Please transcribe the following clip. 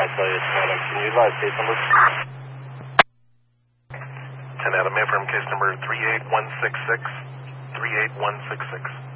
tell you it's Adam. Can you advise case number? 10 Adam, affirm case number 38166. 38166.